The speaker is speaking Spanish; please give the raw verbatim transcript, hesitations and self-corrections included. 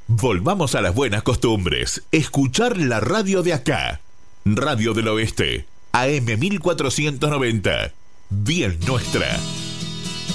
Volvamos a las buenas costumbres. Escuchar la radio de acá. Radio del Oeste. A M mil cuatrocientos noventa. Bien nuestra.